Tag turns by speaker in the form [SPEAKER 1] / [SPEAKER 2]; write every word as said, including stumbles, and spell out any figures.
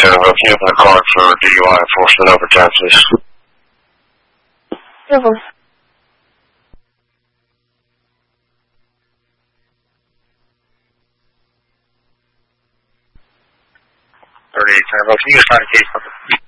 [SPEAKER 1] Turbo, can you open the card for D U I enforcement overtime, please?
[SPEAKER 2] Turbo.
[SPEAKER 1] thirty-eight Turbo, can you assign a case number?